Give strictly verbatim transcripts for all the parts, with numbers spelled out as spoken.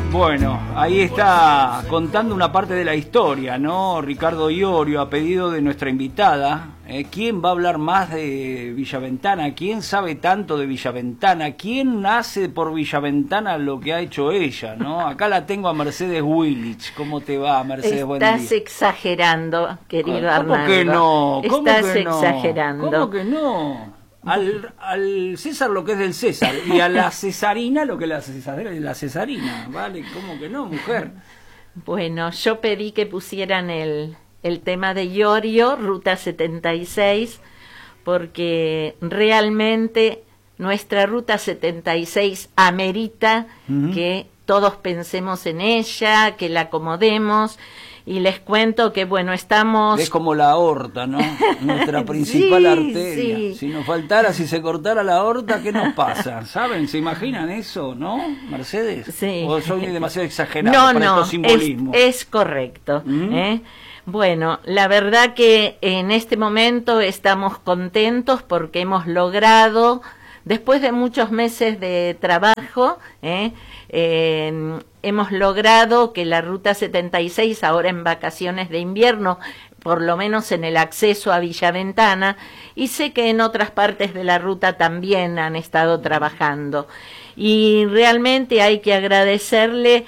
Bueno, ahí está contando una parte de la historia, ¿no? Ricardo Iorio, a pedido de nuestra invitada. ¿Eh? ¿Quién va a hablar más de Villaventana? ¿Quién sabe tanto de Villaventana? ¿Quién hace por Villaventana lo que ha hecho ella, no? Acá la tengo a Mercedes Willich. ¿Cómo te va, Mercedes? Buen día. Estás exagerando, querido ¿Cómo Arnaldo. que no? ¿Cómo Estás que no? exagerando. ¿Cómo que no? Al, al César lo que es del César y a la Cesarina lo que es la, Cesar, la Cesarina, ¿vale? ¿Cómo que no, mujer? Bueno, yo pedí que pusieran el, el tema de Iorio, Ruta setenta y seis, porque realmente nuestra Ruta setenta y seis amerita uh-huh. que todos pensemos en ella, que la acomodemos. Y les cuento que, bueno, estamos... Es como la aorta, ¿no? Nuestra principal sí, arteria. Sí. Si nos faltara, si se cortara la aorta, ¿qué nos pasa? ¿Saben? ¿Se imaginan eso, no, Mercedes? Sí. ¿O soy demasiado exagerado no, para no, estos simbolismos? Es, es correcto. ¿Mm? ¿eh? Bueno, la verdad que en este momento estamos contentos porque hemos logrado, después de muchos meses de trabajo, ¿eh? Eh, hemos logrado que la Ruta setenta y seis, ahora en vacaciones de invierno, por lo menos en el acceso a Villaventana, y sé que en otras partes de la ruta también han estado trabajando. Y realmente hay que agradecerle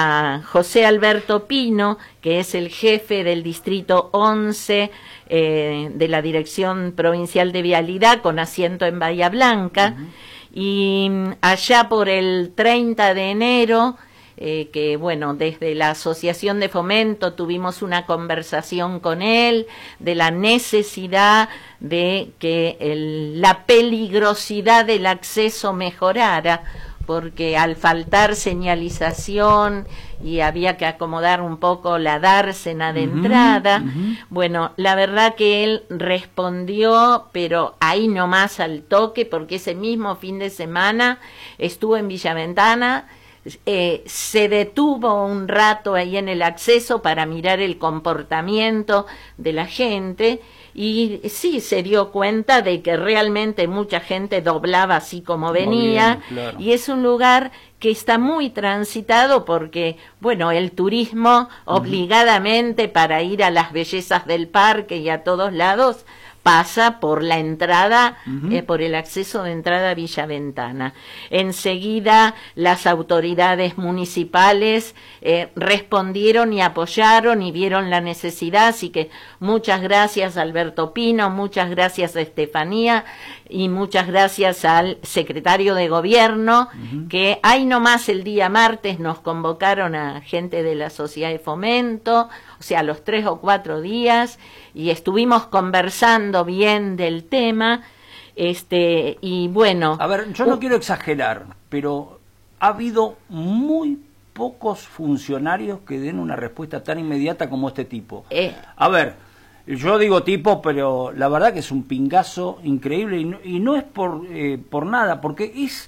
a José Alberto Pino, que es el jefe del Distrito once eh, de la Dirección Provincial de Vialidad, con asiento en Bahía Blanca, uh-huh. y allá por el treinta de enero, eh, que bueno, desde la Asociación de Fomento tuvimos una conversación con él de la necesidad de que el, la peligrosidad del acceso mejorara, porque al faltar señalización y había que acomodar un poco la dársena de uh-huh, entrada, uh-huh. bueno, la verdad que él respondió, pero ahí nomás al toque, porque ese mismo fin de semana estuvo en Villaventana, eh, se detuvo un rato ahí en el acceso para mirar el comportamiento de la gente, y sí se dio cuenta de que realmente mucha gente doblaba así como venía, bien, claro. Y es un lugar que está muy transitado porque, bueno, el turismo uh-huh. obligadamente para ir a las bellezas del parque y a todos lados pasa por la entrada, uh-huh. eh, por el acceso de entrada a Villaventana. Enseguida las autoridades municipales eh, respondieron y apoyaron y vieron la necesidad, así que muchas gracias a Alberto Pino, muchas gracias a Estefanía y muchas gracias al secretario de Gobierno, uh-huh. que ahí nomás el día martes nos convocaron a gente de la Sociedad de Fomento, o sea, los tres o cuatro días, y estuvimos conversando bien del tema, este, y bueno... A ver, yo no uh, quiero exagerar, pero ha habido muy pocos funcionarios que den una respuesta tan inmediata como este tipo. Eh, a ver, yo digo tipo, pero la verdad que es un pingazo increíble, y no, y no es por, eh, por nada, porque es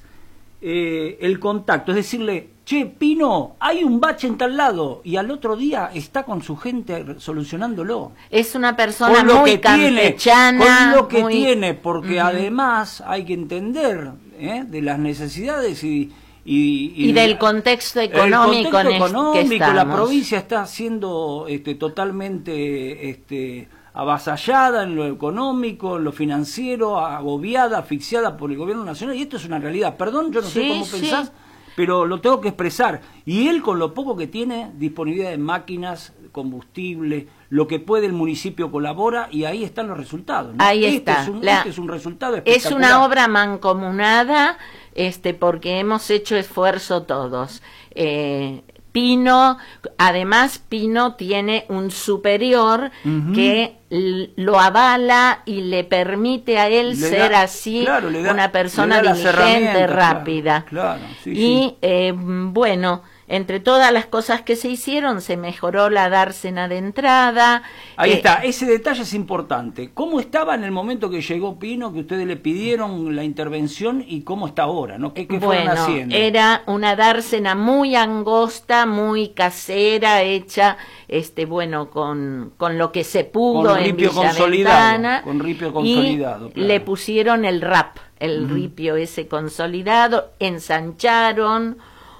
eh, el contacto, es decirle... Che, Pino, hay un bache en tal lado, y al otro día está con su gente solucionándolo. Es una persona muy campechana. Con lo que muy... tiene, porque uh-huh. además hay que entender ¿eh? de las necesidades y... Y, y, y del contexto económico, el contexto económico que estamos. La provincia está siendo este, totalmente este, avasallada en lo económico, en lo financiero, agobiada, asfixiada por el gobierno nacional, y esto es una realidad. Perdón, yo no sí, sé cómo sí. pensás, pero lo tengo que expresar. Y él, con lo poco que tiene, disponibilidad de máquinas, combustible, lo que puede el municipio colabora, y ahí están los resultados, ¿no? Ahí este está. Es un, La, este es un resultado espectacular. Es una obra mancomunada, este, porque hemos hecho esfuerzo todos. Eh, Pino, además Pino tiene un superior uh-huh. que lo avala y le permite a él le ser da, así claro, da, una persona diligente, rápida. Claro, claro, sí, y sí. Eh, bueno, entre todas las cosas que se hicieron, se mejoró la dársena de entrada. Ahí eh, está, ese detalle es importante. ¿Cómo estaba en el momento que llegó Pino, que ustedes le pidieron la intervención, y cómo está ahora, ¿no? ¿Qué, qué bueno, fueron haciendo? Era una dársena muy angosta, muy casera, hecha, este, bueno, con, con lo que se pudo con en ripio Villaventana. Con ripio consolidado. Y claro. le pusieron el rap, el uh-huh. ripio ese consolidado, ensancharon,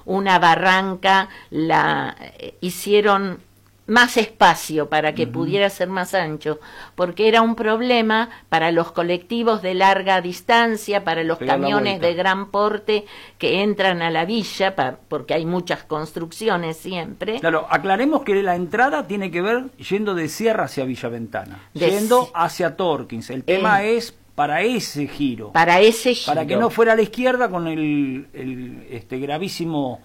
una barranca, la eh, hicieron más espacio para que uh-huh. pudiera ser más ancho, porque era un problema para los colectivos de larga distancia, para los Pegar camiones de gran porte que entran a la villa, pa, porque hay muchas construcciones siempre. Claro, aclaremos que la entrada tiene que ver yendo de Sierra hacia Villa Ventana, de yendo hacia Torkins. El tema eh, es para ese giro. Para ese giro. Para que no fuera a la izquierda con el, el este gravísimo...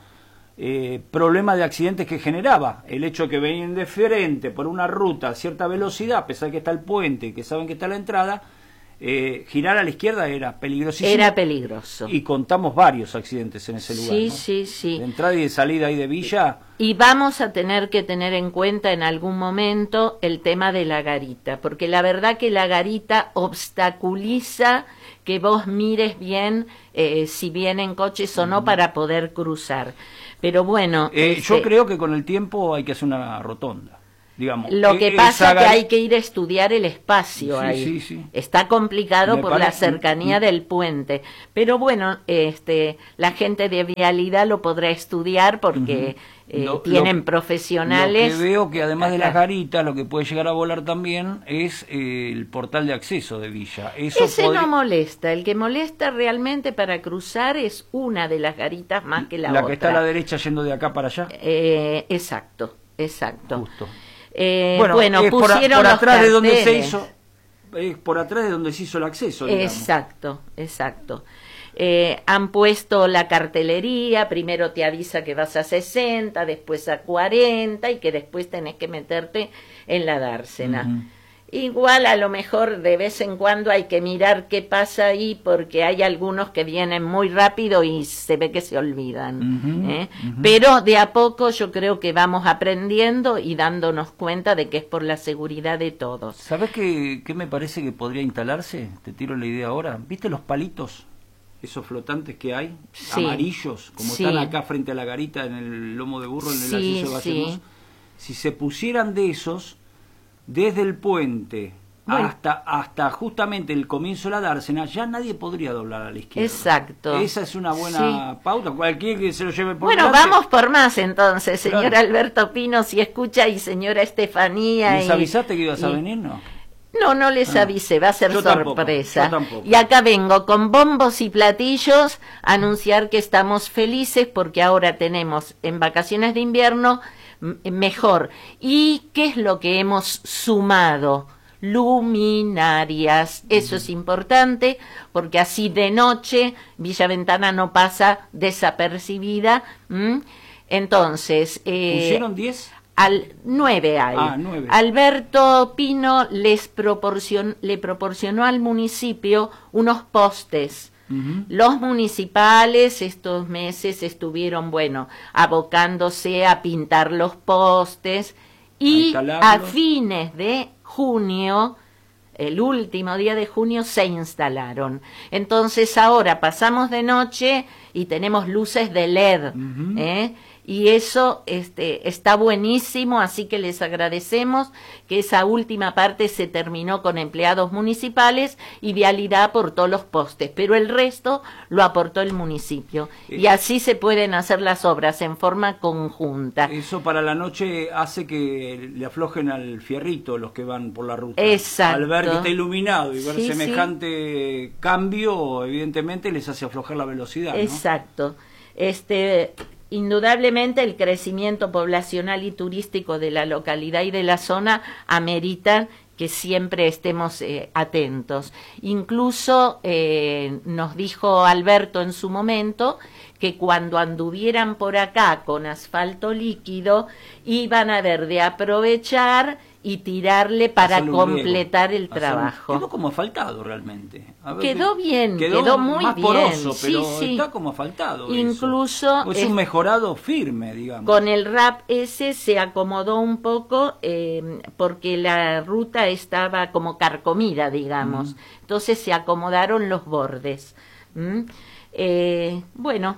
Eh, problema de accidentes que generaba el hecho de que venían de frente por una ruta a cierta velocidad, a pesar de que está el puente y que saben que está la entrada, eh, girar a la izquierda era peligrosísimo. Era peligroso. Y contamos varios accidentes en ese lugar. Sí, ¿no? sí, sí. De entrada y de salida ahí de Villa. Y vamos a tener que tener en cuenta en algún momento el tema de la garita, porque la verdad que la garita obstaculiza que vos mires bien eh, si vienen coches o no uh-huh. para poder cruzar. Pero bueno... Eh, este, yo creo que con el tiempo hay que hacer una rotonda, digamos. Lo que eh, pasa es gar... que hay que ir a estudiar el espacio sí, ahí. Sí, sí. Está complicado Me por parece... la cercanía del puente. Pero bueno, este, la gente de vialidad lo podrá estudiar porque uh-huh. eh, lo, tienen lo, profesionales. Lo que veo que además acá. de las garitas, lo que puede llegar a volar también es eh, el portal de acceso de Villa. Eso Ese podría... no molesta. El que molesta realmente para cruzar es una de las garitas más que la, la otra. La que está a la derecha yendo de acá para allá. Eh, exacto, exacto. Justo. Eh, bueno, bueno es pusieron por, por atrás los de donde se carteles. hizo, es por atrás de donde se hizo el acceso, digamos. Exacto, exacto. Eh, han puesto la cartelería, primero te avisa que vas a sesenta, después a cuarenta y que después tenés que meterte en la dársena. Uh-huh. Igual a lo mejor de vez en cuando hay que mirar qué pasa ahí porque hay algunos que vienen muy rápido y se ve que se olvidan. Uh-huh, ¿eh? uh-huh. Pero de a poco yo creo que vamos aprendiendo y dándonos cuenta de que es por la seguridad de todos. ¿Sabés qué, qué me parece que podría instalarse? Te tiro la idea ahora. ¿Viste los palitos? Esos flotantes que hay, sí, amarillos, como sí. están acá frente a la garita en el lomo de burro, en el sí, acceso de Bacheluz. Sí. Si se pusieran de esos, desde el puente bueno. hasta hasta justamente el comienzo de la dársena, ya nadie podría doblar a la izquierda. Exacto. Esa es una buena sí. pauta. Cualquiera que se lo lleve por Bueno, delante. vamos por más entonces, señor claro. Alberto Pino, si escucha, y señora Estefanía. ¿Les y, avisaste que ibas y... a venir, no? No, no les ah. avisé, va a ser yo sorpresa. Tampoco, yo tampoco. Y acá vengo con bombos y platillos a anunciar que estamos felices porque ahora tenemos en vacaciones de invierno mejor. ¿Y qué es lo que hemos sumado? Luminarias. Eso es importante porque así de noche Villa Ventana no pasa desapercibida. ¿Mm? Entonces... Eh, ¿Pusieron diez? Al nueve hay. Ah, nueve. Alberto Pino les proporcion, le proporcionó al municipio unos postes. Uh-huh. Los municipales estos meses estuvieron, bueno, abocándose a pintar los postes y a, a fines de junio, el último día de junio, se instalaron. Entonces ahora pasamos de noche y tenemos luces de L E D, uh-huh. ¿eh? Y eso este, está buenísimo, así que les agradecemos que esa última parte se terminó con empleados municipales y Vialidad aportó los postes, pero el resto lo aportó el municipio. Y así se pueden hacer las obras en forma conjunta. Eso para la noche hace que le aflojen al fierrito los que van por la ruta. Exacto. Al ver que está iluminado y ver sí, semejante sí. cambio, evidentemente les hace aflojar la velocidad, ¿no? Exacto. Este... Indudablemente el crecimiento poblacional y turístico de la localidad y de la zona ameritan que siempre estemos eh, atentos. Incluso eh, nos dijo Alberto en su momento que cuando anduvieran por acá con asfalto líquido iban a ver de aprovechar y tirarle para completar el trabajo. Quedó como asfaltado realmente. A ver, quedó bien, quedó, quedó muy más bien. Poroso, pero sí, sí. está como asfaltado. Incluso eso. Es un mejorado firme, digamos. Con el R A P ese se acomodó un poco eh, porque la ruta estaba como carcomida, digamos. Mm. Entonces se acomodaron los bordes. ¿Mm? Eh, bueno,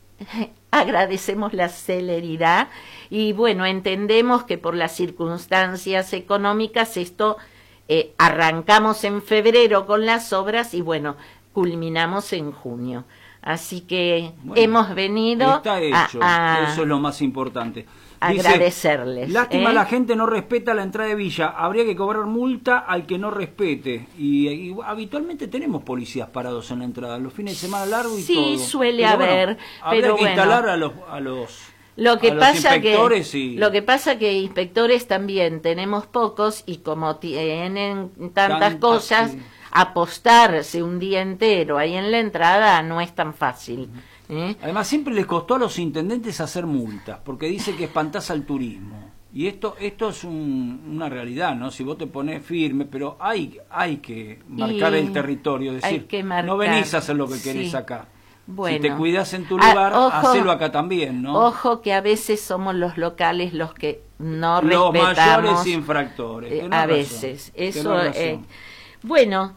agradecemos la celeridad y bueno, entendemos que por las circunstancias económicas esto eh, arrancamos en febrero con las obras y bueno, culminamos en junio. Así que bueno, hemos venido está hecho, a, a eso es lo más importante. Dice, agradecerles. Lástima, ¿eh? la gente no respeta la entrada de Villa. Habría que cobrar multa al que no respete. Y, y habitualmente tenemos policías parados en la entrada, los fines de semana largos y sí, todo. Sí, suele pero haber. Bueno, pero habría que bueno, instalar a los... A los Lo que, a los pasa inspectores que, y... lo que pasa que inspectores también tenemos pocos y como tienen tantas Tan, cosas, así. apostarse un día entero ahí en la entrada no es tan fácil. ¿eh? Además siempre les costó a los intendentes hacer multas, porque dice que espantás al turismo. Y esto esto es un, una realidad, ¿no? Si vos te pones firme, pero hay hay que marcar Y el territorio, decir, hay que marcar, no venís a hacer lo que querés sí. acá. Bueno, si te cuidas en tu lugar, ah, ojo, hacelo acá también, ¿no? Ojo que a veces somos los locales los que no los respetamos. mayores infractores. Eh, Tenés a razón, veces. Eso, tenés razón. eh, bueno,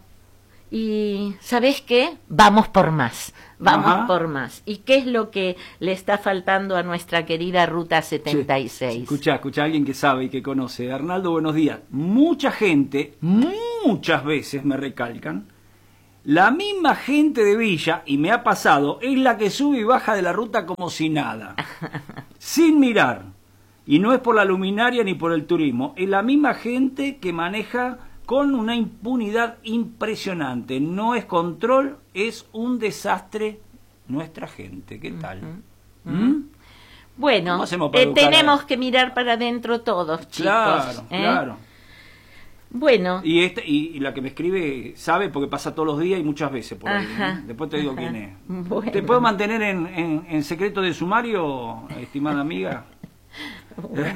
y ¿sabés qué? Vamos por más. Vamos Ajá. por más. ¿Y qué es lo que le está faltando a nuestra querida Ruta setenta y seis? Escuchá, escuchá a alguien que sabe y que conoce. Arnaldo, buenos días. Mucha gente, muchas veces me recalcan, la misma gente de Villa, y me ha pasado, es la que sube y baja de la ruta como si nada, sin mirar. Y no es por la luminaria ni por el turismo, es la misma gente que maneja con una impunidad impresionante. No es control, es un desastre nuestra gente. ¿Qué tal? Uh-huh. ¿Mm? Bueno, eh, tenemos que mirar para adentro todos, chicos. Claro, ¿eh? claro. Bueno. Y, este, y, y la que me escribe sabe porque pasa todos los días y muchas veces por ahí. Ajá, ¿eh? Después te digo ajá. quién es. Bueno. ¿Te puedo mantener en, en, en secreto de sumario, estimada amiga? Bueno.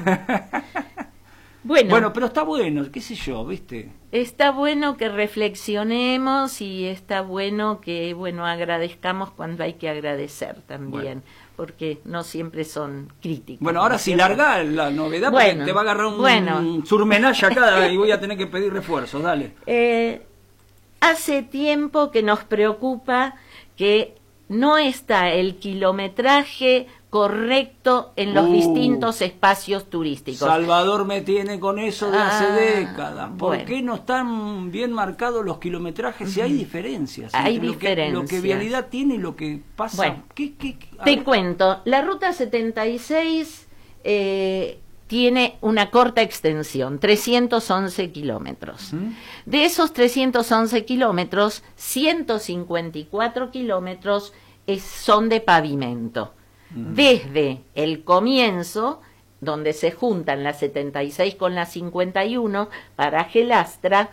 Bueno, bueno, pero está bueno, qué sé yo, ¿viste? Está bueno que reflexionemos y está bueno que, bueno, agradezcamos cuando hay que agradecer también, bueno. Porque no siempre son críticos. Bueno, ahora ¿no? si larga la novedad, bueno, porque te va a agarrar un, bueno. un surmenage acá y voy a tener que pedir refuerzos, dale. Eh, hace tiempo que nos preocupa que no está el kilometraje correcto en los uh, distintos espacios turísticos. Salvador me tiene con eso de ah, hace décadas. ¿Por bueno. qué no están bien marcados los kilometrajes? Si hay diferencias. Hay lo diferencias. Que, lo que Vialidad tiene y lo que pasa. Bueno, ¿Qué, qué, qué? Te ver. cuento. La Ruta setenta y seis eh, tiene una corta extensión, trescientos once kilómetros. ¿Mm? De esos trescientos once kilómetros, ciento cincuenta y cuatro kilómetros es, son de pavimento. Desde el comienzo, donde se juntan la setenta y seis con la cincuenta y uno, paraje Lastra,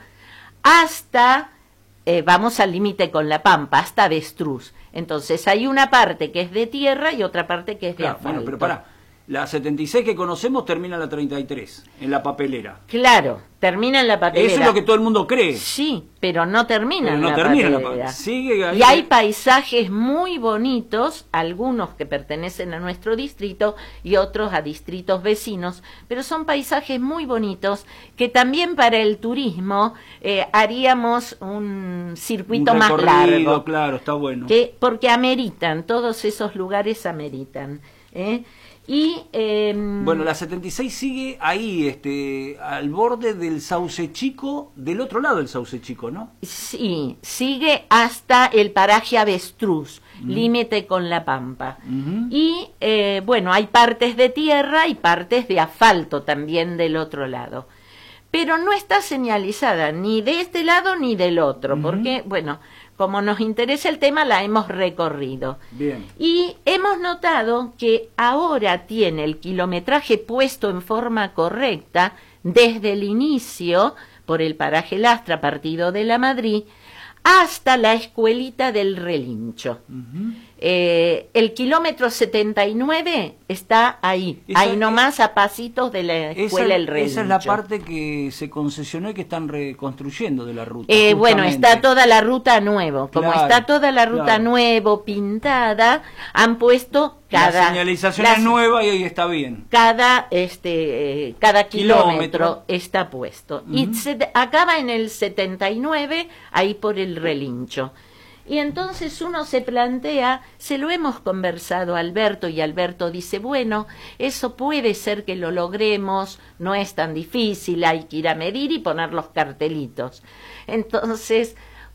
hasta, eh, vamos al límite con La Pampa, hasta Avestruz. Entonces hay una parte que es de tierra y otra parte que es de claro, asfalto. Bueno, pero pará, la setenta y seis que conocemos termina en la treinta y tres, en la papelera. Claro, termina en la papelera. Eso es lo que todo el mundo cree. Sí, pero no termina pero en no la termina papelera. La papelera. Sigue ahí. Y hay paisajes muy bonitos, algunos que pertenecen a nuestro distrito y otros a distritos vecinos, pero son paisajes muy bonitos que también para el turismo eh, haríamos un circuito un más largo. Claro, está bueno. Que, porque ameritan, todos esos lugares ameritan. ¿eh? Y eh, bueno, la setenta y seis sigue ahí, este, al borde del Sauce Chico, del otro lado del Sauce Chico, ¿no? Sí, sigue hasta el paraje Avestruz, uh-huh. límite con La Pampa. Uh-huh. Y eh, bueno, hay partes de tierra y partes de asfalto también del otro lado. Pero no está señalizada ni de este lado ni del otro, uh-huh. porque, bueno, como nos interesa el tema, la hemos recorrido. Bien. Y hemos notado que ahora tiene el kilometraje puesto en forma correcta desde el inicio, por el paraje Lastra, partido de la Madrid, hasta la escuelita del Relincho. Uh-huh. Eh, el kilómetro setenta y nueve está ahí, esa, ahí nomás a pasitos de la escuela El Relincho. Esa es la parte que se concesionó y que están reconstruyendo de la ruta. Eh, bueno, está toda la ruta nuevo. Como claro, está toda la ruta claro. nuevo, pintada, han puesto cada... La señalización la, es nueva y ahí está bien. Cada, este, eh, cada kilómetro, kilómetro está puesto. Uh-huh. Y se acaba en el setenta y nueve, ahí por el Relincho. Y entonces uno se plantea, se lo hemos conversado a Alberto y Alberto dice, bueno, eso puede ser que lo logremos, no es tan difícil, hay que ir a medir y poner los cartelitos. Entonces,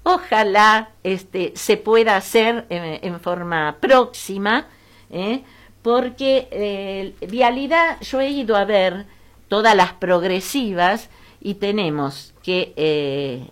ojalá este, se pueda hacer en, en forma próxima, ¿eh? porque eh, vialidad, yo he ido a ver todas las progresivas y tenemos que eh,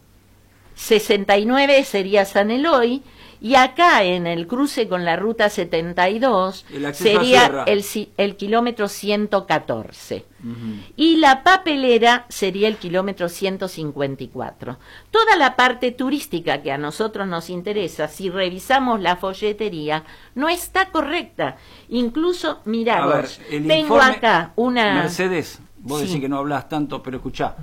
sesenta y nueve sería San Eloy, y acá en el cruce con la ruta setenta y dos sería el, el kilómetro ciento catorce. Uh-huh. Y la papelera sería el kilómetro ciento cincuenta y cuatro. Toda la parte turística que a nosotros nos interesa, si revisamos la folletería, no está correcta. Incluso, miramos, tengo acá una... Mercedes, vos sí. decís que no hablas tanto, pero escuchá.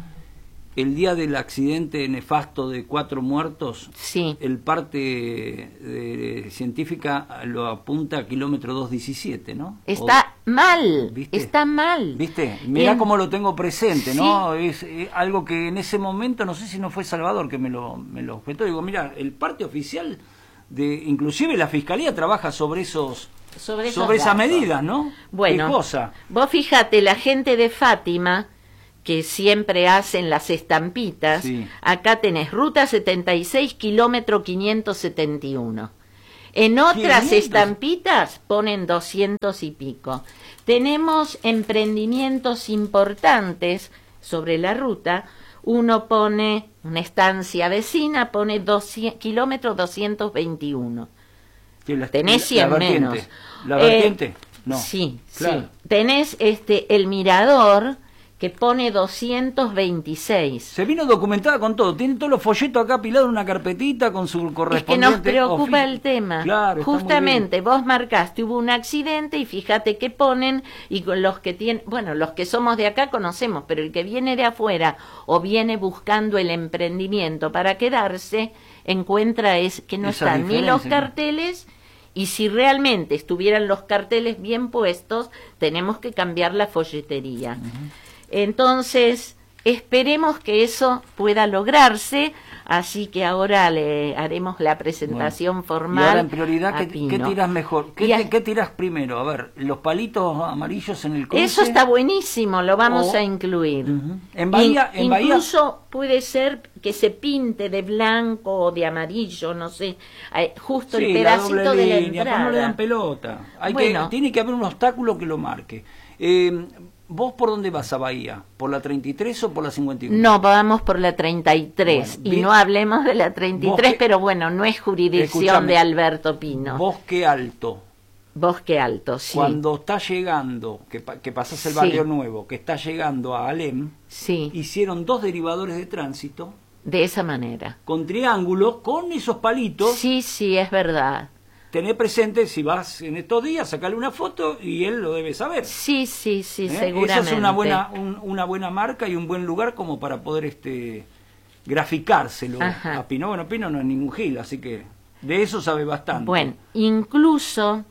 El día del accidente nefasto de cuatro muertos, sí. el parte de, de, científica lo apunta a kilómetro dos diecisiete, ¿no? Está o, mal, ¿viste? está mal. ¿Viste? Mirá en... cómo lo tengo presente, ¿no? Sí. Es, es algo que en ese momento, no sé si no fue Salvador que me lo, me lo objetó. Digo, mira, el parte oficial, de inclusive la Fiscalía trabaja sobre esos... Sobre, sobre esas medidas, ¿no? Bueno, ¿qué cosa? Vos fíjate, la gente de Fátima... que siempre hacen las estampitas, sí. Acá tenés ruta setenta y seis, kilómetro quinientos setenta y uno. En otras quinientos estampitas ponen doscientos y pico. Tenemos emprendimientos importantes sobre la ruta. Uno pone, una estancia vecina, pone doscientos, kilómetro doscientos veintiuno. La, tenés cien la menos. ¿La vertiente? Eh, no. Sí, claro. sí. Tenés este, el mirador, que pone doscientos veintiséis. Se vino documentada con todo, tiene todos los folletos acá apilados en una carpetita con su correspondiente... Es que nos preocupa oficio. El tema. Claro, justamente, vos marcaste, hubo un accidente y fíjate que ponen, y con los que tienen, bueno, los que somos de acá conocemos, pero el que viene de afuera o viene buscando el emprendimiento para quedarse, encuentra es que no Esa están ni los carteles... Y si realmente estuvieran los carteles bien puestos, tenemos que cambiar la folletería. Uh-huh. Entonces, esperemos que eso pueda lograrse, así que ahora le haremos la presentación bueno, formal. Y ahora en prioridad, ¿qué, ¿qué tiras mejor? ¿Qué, a, ¿Qué tiras primero? A ver, los palitos amarillos en el cruce. Eso está buenísimo, lo vamos o, a incluir. Uh-huh. En Bahía, In, en incluso Bahía... puede ser que se pinte de blanco o de amarillo, no sé, justo sí, el pedacito la de la línea, entrada. No le dan pelota. Hay bueno, que, tiene que haber un obstáculo que lo marque. Eh, ¿Vos por dónde vas a Bahía? ¿Por la treinta y tres o por la cincuenta y uno? No, vamos por la treinta y tres. Bueno, y no hablemos de la treinta y tres, pero bueno, no es jurisdicción Escuchame, de Alberto Pino. Bosque Alto. Bosque Alto, sí. Cuando está llegando, que, que pasás el barrio sí. nuevo, que está llegando a Alem, sí. hicieron dos derivadores de tránsito. De esa manera. Con triángulos, con esos palitos. Sí, sí, es verdad. Tener presente, si vas en estos días, sacarle una foto y él lo debe saber. Sí, sí, sí, ¿Eh? seguramente. Esa es una buena, un, una buena marca y un buen lugar como para poder este graficárselo Ajá. a Pino. Bueno, Pino no es ningún gil, así que de eso sabe bastante. Bueno, incluso,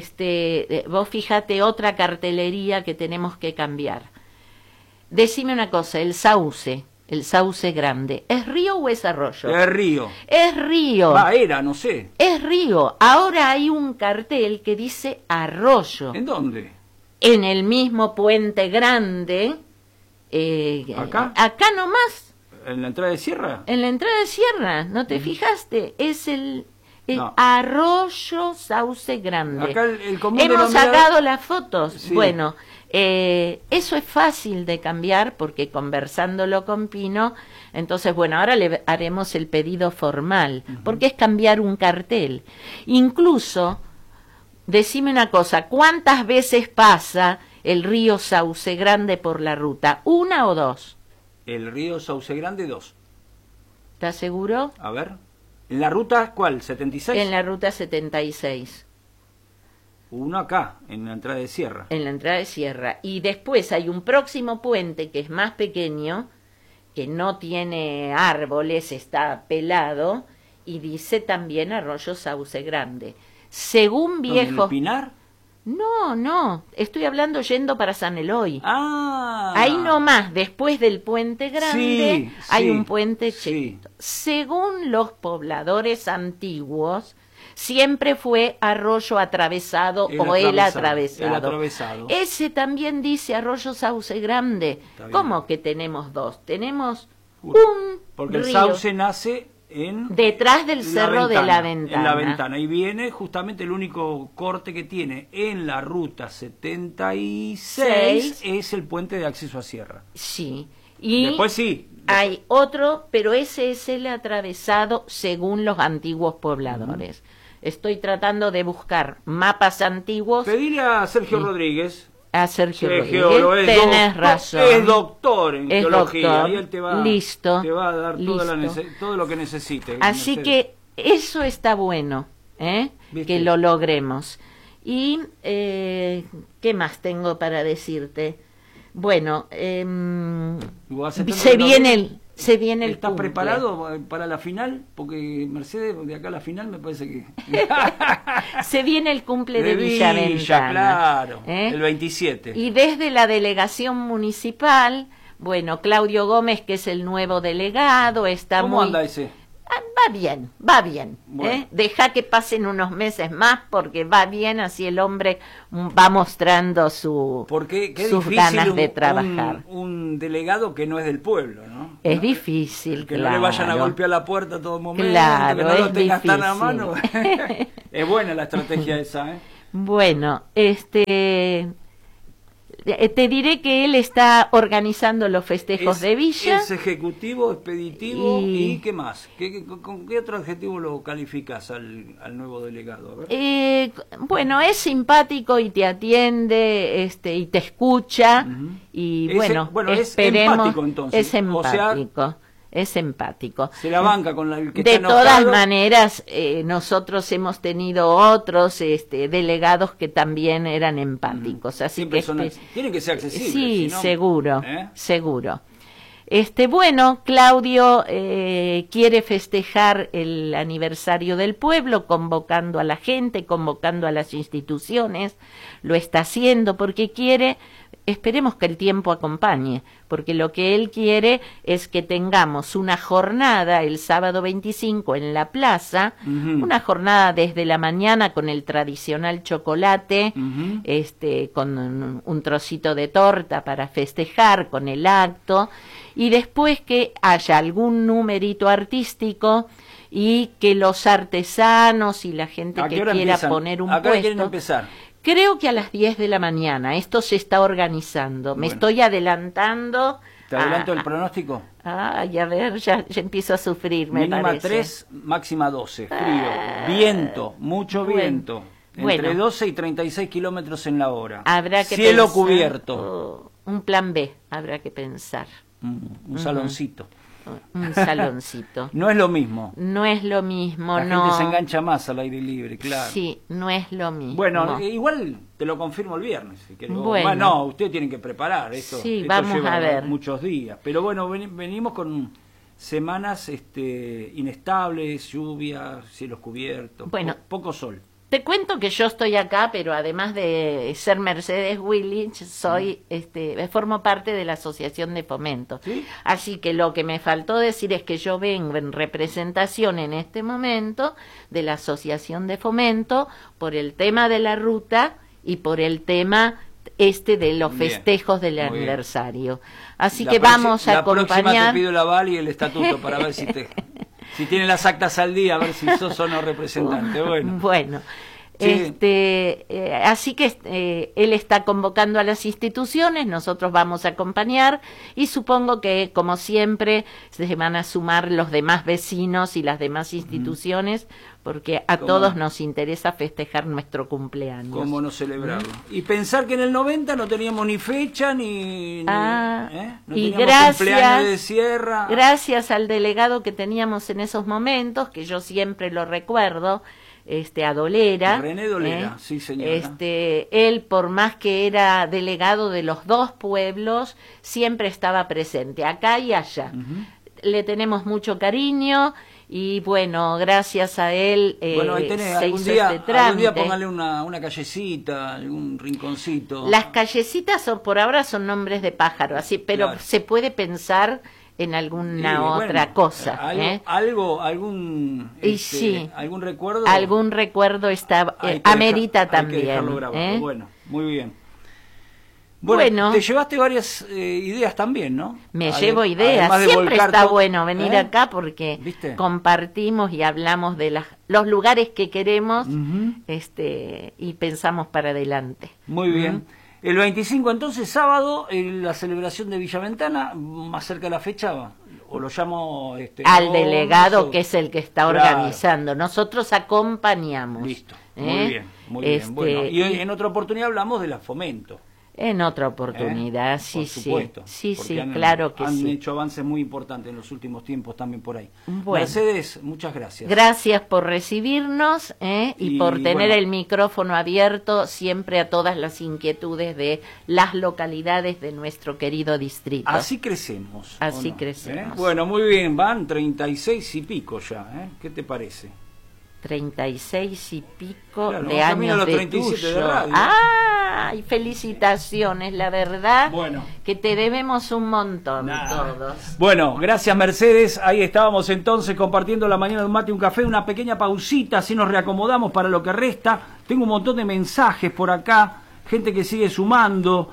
este, vos fíjate otra cartelería que tenemos que cambiar. Decime una cosa, el sauce. El sauce grande. ¿Es río o es arroyo? Es río. Es río. Va, era, no sé. Es río. Ahora hay un cartel que dice arroyo. ¿En dónde? En el mismo puente grande. Eh, ¿Acá? Acá nomás. ¿En la entrada de Sierra? En la entrada de Sierra. ¿No te fijaste? Es el... el no. Arroyo Sauce Grande. Acá el, el común Hemos denominador... sacado las fotos. Sí. Bueno... Eh, eso es fácil de cambiar porque conversándolo con Pino, entonces bueno, ahora le haremos el pedido formal, uh-huh. porque es cambiar un cartel. Incluso, decime una cosa, ¿cuántas veces pasa el río Sauce Grande por la ruta? ¿Una o dos? El río Sauce Grande, dos. ¿Estás seguro? A ver, ¿en la ruta cuál? ¿setenta y seis? En la ruta setenta y seis. Uno acá, en la entrada de Sierra. En la entrada de Sierra. Y después hay un próximo puente que es más pequeño, que no tiene árboles, está pelado, y dice también Arroyo Sauce Grande. Según viejo... ¿En el Pinar? No, no, estoy hablando yendo para San Eloy. Ah. Ahí nomás, después del puente grande, sí, hay sí, un puente chiquito. Sí. Según los pobladores antiguos, siempre fue arroyo atravesado el o el atravesado. el atravesado. Ese también dice Arroyo Sauce Grande. ¿Cómo que tenemos dos? Tenemos Uy, un Porque río. el sauce nace en detrás del cerro ventana, de la Ventana. En la Ventana. Y viene justamente el único corte que tiene en la ruta setenta y seis Seis. Es el puente de acceso a Sierra. Sí. Y después sí. Hay otro, pero ese es el atravesado según los antiguos pobladores. Uh-huh. Estoy tratando de buscar mapas antiguos. Pedirle a Sergio y, Rodríguez. A Sergio Rodríguez. Geólogo, es Tenés do, razón. Es doctor en es geología. Doctor. Y él te va, listo, te va a dar listo. Toda la todo lo que necesite. Así Mercedes. Que eso está bueno, ¿eh? Que lo logremos. Y, eh, ¿qué más tengo para decirte? Bueno, eh, se viene el... Se viene el ¿Estás cumple. preparado para la final? Porque Mercedes, de acá a la final me parece que... Se viene el cumple de, de Villa, Villa claro, ¿eh? El veintisiete. Y desde la delegación municipal, bueno, Claudio Gómez, que es el nuevo delegado, está ¿Cómo muy... anda ese? Va bien, va bien. Bueno. ¿eh? Deja que pasen unos meses más porque va bien, así el hombre va mostrando su, porque qué sus ganas un, de trabajar. Un, un delegado que no es del pueblo, ¿no? Es ¿no? difícil, que claro. no le vayan a golpear la puerta a todo momento, claro, que no lo tengas difícil. tan a mano. Es buena la estrategia esa, ¿eh? Bueno, este... te diré que él está organizando los festejos es, de Villa. Es ejecutivo, expeditivo y, ¿y qué más? ¿Qué, qué, con qué otro adjetivo lo calificas al, al nuevo delegado? A ver. Eh, bueno, es simpático y te atiende este, y te escucha. Uh-huh. Y Ese, bueno, bueno, esperemos. Es empático entonces. Es empático. O sea, es empático. Se la banca con la, el que de está todas enojado. maneras, eh, nosotros hemos tenido otros este, delegados que también eran empáticos. Mm. Así Siempre que son, este, tienen que ser accesibles. Sí, si no, seguro, ¿eh? seguro. Este, bueno, Claudio eh, quiere festejar el aniversario del pueblo, convocando a la gente, convocando a las instituciones. Lo está haciendo porque quiere. Esperemos que el tiempo acompañe, porque lo que él quiere es que tengamos una jornada el sábado veinticinco en la plaza, uh-huh. una jornada desde la mañana con el tradicional chocolate, uh-huh. este, con un, un trocito de torta para festejar, con el acto, y después que haya algún numerito artístico y que los artesanos y la gente que quiera empiezan? poner un ¿A qué puesto... quieren empezar? Creo que a las diez de la mañana. Esto se está organizando. Me bueno. estoy adelantando. ¿Te adelanto a, el pronóstico? Ay, a ver, ya, ya empiezo a sufrir, me Mínima parece. tres, máxima doce. Frío. Ah, viento, mucho bueno, viento. Entre bueno. doce y treinta y seis kilómetros en la hora. Habrá que Cielo pensar, cubierto. Oh, un plan B, habrá que pensar. Mm, un uh-huh. saloncito. Un saloncito. No es lo mismo. No es lo mismo, la no. La gente se engancha más al aire libre, claro. Sí, no es lo mismo. Bueno, no. igual te lo confirmo el viernes. Si querés. Bueno. bueno, no, ustedes tienen que preparar esto. Sí, esto vamos lleva a ver. muchos días. Pero bueno, ven, venimos con semanas este, inestables, lluvias, cielos cubiertos, bueno, po poco sol. Te cuento que yo estoy acá, pero además de ser Mercedes Willich, soy, este, formo parte de la Asociación de Fomento. ¿Sí? Así que lo que me faltó decir es que yo vengo en representación en este momento de la Asociación de Fomento por el tema de la ruta y por el tema este de los bien, festejos del aniversario. Bien. Así la que vamos a la acompañar. La próxima te pido el aval y el estatuto para ver si te... Si tienen las actas al día, a ver si sos o no representante. Bueno, bueno sí. este, eh, así que eh, él está convocando a las instituciones, nosotros vamos a acompañar y supongo que, como siempre, se van a sumar los demás vecinos y las demás instituciones, mm. porque a todos nos interesa festejar nuestro cumpleaños. ¿Cómo no celebrarlo? ¿Mm? Y pensar que en el noventa no teníamos ni fecha, ni... Ah, ni ¿eh? No y teníamos gracias, cumpleaños de Sierra. Gracias al delegado que teníamos en esos momentos, que yo siempre lo recuerdo, este a Dolera. René Dolera, ¿eh? sí señora. Este, él, por más que era delegado de los dos pueblos, siempre estaba presente, acá y allá. Uh-huh. Le tenemos mucho cariño y bueno, gracias a él eh, bueno, ahí tenés, se algún hizo día, este trámite. Algún día póngale una, una callecita, algún rinconcito. Las callecitas son, por ahora son nombres de pájaro, así, pero claro. Se puede pensar en alguna sí, otra bueno, cosa. Algo, ¿eh? algo algún, este, y sí, algún recuerdo. Algún recuerdo está, eh, amerita dejar, también. Hay que ¿eh? Bueno, muy bien. Bueno, bueno, te llevaste varias eh, ideas también, ¿no? Me Ade llevo ideas. Siempre está todo, bueno venir ¿eh? acá porque ¿viste? Compartimos y hablamos de las, los lugares que queremos uh-huh. este, y pensamos para adelante. Muy bien. Uh-huh. El veinticinco entonces, sábado, en la celebración de Villaventana, más cerca de la fecha, o lo llamo... Este, al no, delegado o... que es el que está claro. organizando. Nosotros acompañamos. Listo, ¿eh? muy bien, muy este, bien. Bueno, y hoy en otra oportunidad hablamos de la Fomento. En otra oportunidad, ¿Eh? sí, por supuesto, sí, sí, sí, han, claro que han sí. Han hecho avances muy importantes en los últimos tiempos también por ahí. Bueno, Mercedes, muchas gracias. Gracias por recibirnos ¿eh? y, y por tener bueno, el micrófono abierto siempre a todas las inquietudes de las localidades de nuestro querido distrito. Así crecemos. Así no? crecemos. ¿Eh? Bueno, muy bien, van treinta y seis y pico ya, ¿eh? ¿Qué te parece? treinta y seis y pico claro, de años de tuyo. De radio. ¡Ay, felicitaciones! La verdad bueno. que te debemos un montón Nada. todos. Bueno, gracias Mercedes. Ahí estábamos entonces compartiendo la mañana de un mate y un café. Una pequeña pausita, así nos reacomodamos para lo que resta. Tengo un montón de mensajes por acá, gente que sigue sumando.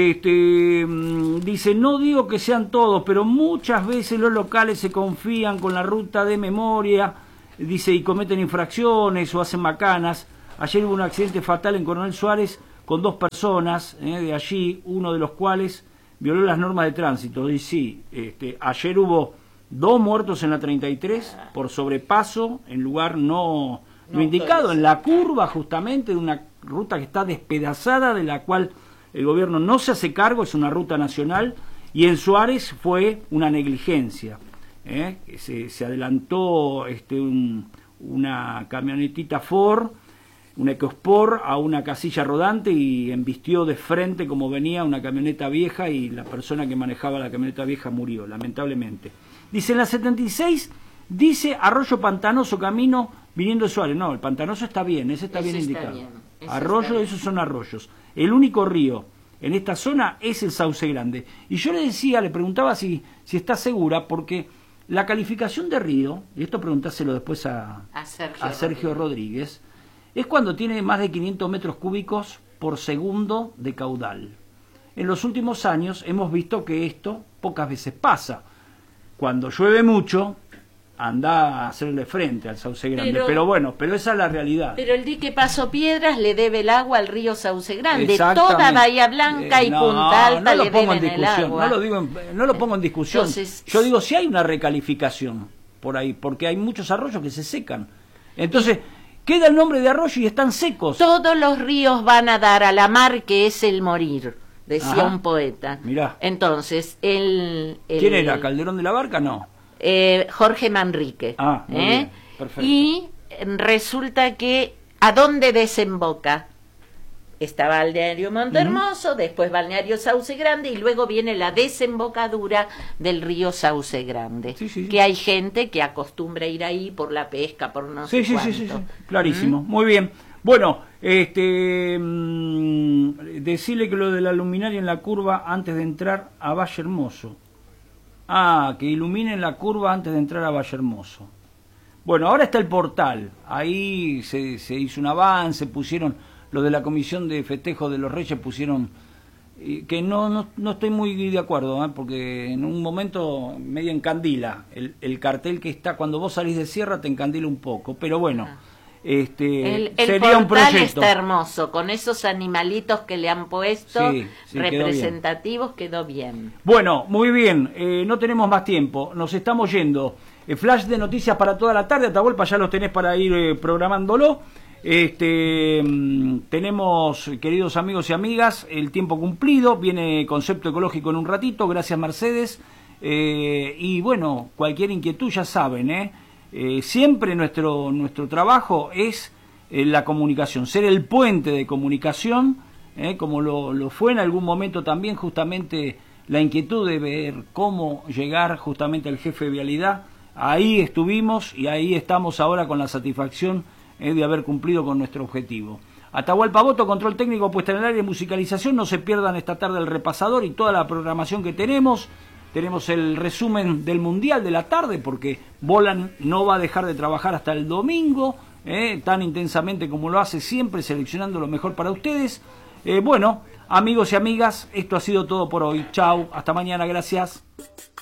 Este, dice, no digo que sean todos, pero muchas veces los locales se confían con la ruta de memoria. Dice, y cometen infracciones o hacen macanas. Ayer hubo un accidente fatal en Coronel Suárez con dos personas eh, de allí, uno de los cuales violó las normas de tránsito. Y sí, este, ayer hubo dos muertos en la treinta y tres por sobrepaso en lugar no, no, no indicado, en la curva justamente de una ruta que está despedazada, de la cual el gobierno no se hace cargo, es una ruta nacional, y en Suárez fue una negligencia. ¿Eh? Se, se adelantó este, un, una camionetita Ford, una EcoSport, a una casilla rodante y embistió de frente como venía una camioneta vieja y la persona que manejaba la camioneta vieja murió, lamentablemente. Dice, en la setenta y seis, dice Arroyo Pantanoso, camino viniendo de Suárez. No, el Pantanoso está bien, ese está ese bien está indicado. Bien, Arroyo, esos son arroyos. El único río en esta zona es el Sauce Grande. Y yo le decía, le preguntaba si, si está segura, porque la calificación de río, y esto preguntáselo después a, a Sergio, a Sergio Rodríguez. Rodríguez, es cuando tiene más de quinientos metros cúbicos por segundo de caudal. En los últimos años hemos visto que esto pocas veces pasa. Cuando llueve mucho, anda a hacerle frente al Sauce Grande, pero, pero bueno, pero esa es la realidad. Pero el dique Paso Piedras le debe el agua al río Sauce Grande, toda Bahía Blanca eh, y no, Punta Alta no le deben el agua. No lo, digo en, no lo pongo en discusión. Entonces, yo digo, si hay una recalificación por ahí, porque hay muchos arroyos que se secan. Entonces, queda el nombre de arroyo y están secos. Todos los ríos van a dar a la mar, que es el morir, decía Ajá. un poeta. Mirá. Entonces, el, el... ¿Quién era? ¿Calderón de la Barca? No. Eh, Jorge Manrique. Ah, muy ¿eh? bien, perfecto. Y resulta que, ¿a dónde desemboca? Está Balneario Montehermoso, uh-huh. después Balneario Sauce Grande y luego viene la desembocadura del río Sauce Grande. Sí, sí, sí. Que hay gente que acostumbra ir ahí por la pesca, por no sí, sé sí, cuánto. Sí, sí, sí, clarísimo. ¿Mm? Muy bien. Bueno, este, mmm, decirle que lo de la luminaria en la curva antes de entrar a Valle Hermoso. Ah, que iluminen la curva antes de entrar a Valle Hermoso. Bueno, ahora está el portal. Ahí se, se hizo un avance, pusieron lo de la Comisión de Festejo de los Reyes, pusieron eh, que no, no no estoy muy de acuerdo, ¿eh? Porque en un momento medio encandila el, el cartel que está, cuando vos salís de Sierra te encandila un poco, pero bueno. Ah. Este, el el sería un proyecto. Está hermoso, con esos animalitos que le han puesto, sí, sí, representativos, quedó bien. quedó bien. Bueno, muy bien, eh, no tenemos más tiempo, nos estamos yendo. Eh, flash de noticias para toda la tarde, Atahualpa, ya los tenés para ir eh, programándolo. Este, mmm, tenemos, queridos amigos y amigas, el tiempo cumplido, viene Concepto Ecológico en un ratito, gracias Mercedes. Eh, y bueno, cualquier inquietud ya saben, ¿eh? Eh, siempre nuestro nuestro trabajo es eh, la comunicación, ser el puente de comunicación, eh, como lo, lo fue en algún momento también justamente la inquietud de ver cómo llegar justamente al jefe de vialidad. Ahí estuvimos y ahí estamos ahora con la satisfacción eh, de haber cumplido con nuestro objetivo. Atahualpa Boto, control técnico, puesta en el aire, musicalización. No se pierdan esta tarde el repasador y toda la programación que tenemos. Tenemos el resumen del Mundial de la tarde, porque Bolan no va a dejar de trabajar hasta el domingo, eh, tan intensamente como lo hace siempre, seleccionando lo mejor para ustedes. Eh, bueno, amigos y amigas, esto ha sido todo por hoy. Chau, hasta mañana, gracias.